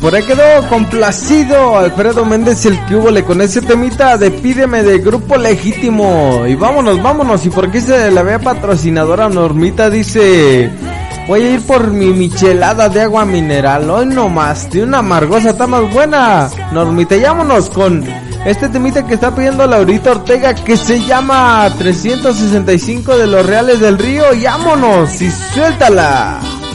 Por ahí quedó complacido Alfredo Méndez, el que hubo con ese temita de Pídeme de Grupo Legítimo. Y vámonos, y porque se la vea patrocinadora Normita, dice: voy a ir por mi michelada de agua mineral, hoy nomás, de una amargosa, está más buena. Normita, vámonos con este temita que está pidiendo Laurita Ortega, que se llama 365 de los Reales del Río. Y vámonos, y suéltala.